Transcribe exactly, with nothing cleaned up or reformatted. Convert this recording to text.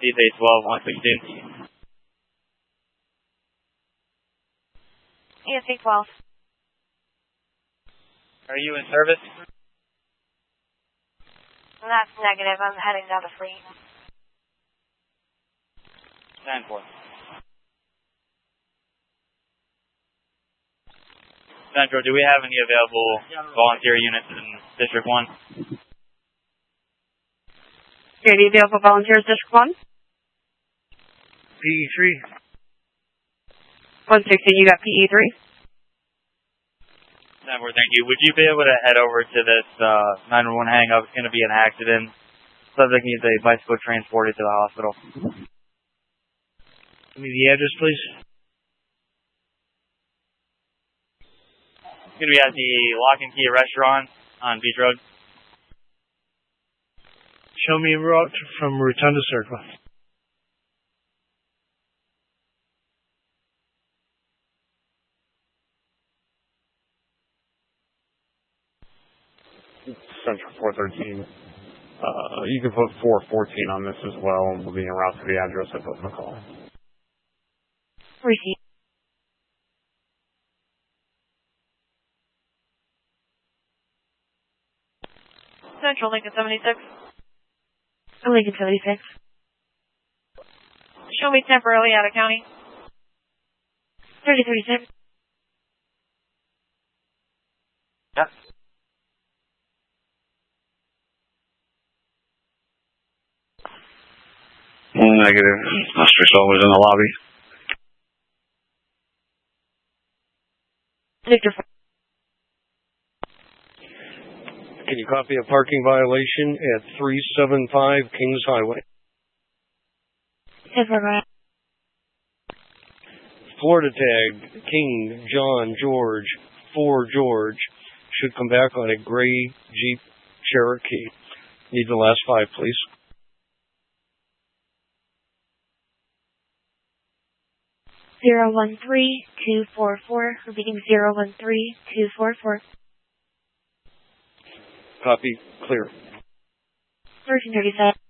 E S A twelve, one sixteen. E S A twelve. Are you in service? That's negative. I'm heading down to fleet. ten four. Central, do we have any available volunteer units in District one? Any available volunteers, District one? P E three. one sixteen, you got P E three? ten four, thank you. Would you be able to head over to this uh, nine one one hang-up? It's going to be an accident. Subject needs a bicycle transported to the hospital. Give me the address, please. It's going to be at the Lock and Key restaurant on Beach Road. Show me a route from Rotunda Circle. Central four thirteen. Uh, you can put four fourteen on this as well, and we'll be en route to the address at both McCall. Receive. Central, Lincoln seventy-six. Lincoln seventy-six. Show me temporarily out of county. thirty thirty-six. Yep. Negative. Ostrich always in the lobby. Victor. Can you copy a parking violation at three seventy-five Kings Highway? Yes, we're right. Florida tag, King, John, George, four George, should come back on a gray Jeep Cherokee. Need the last five, please. Zero one three two four four. Repeating zero one three two four four. Copy, clear. thirteen thirty-seven.